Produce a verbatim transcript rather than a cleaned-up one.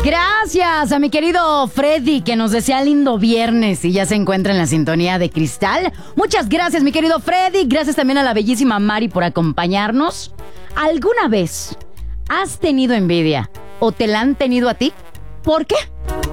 Gracias a mi querido Freddy, que nos desea lindo viernes y ya se encuentra en la sintonía de Cristal. Muchas gracias, mi querido Freddy. Gracias también a la bellísima Mari por acompañarnos. ¿Alguna vez has tenido envidia o te la han tenido a ti? ¿Por qué?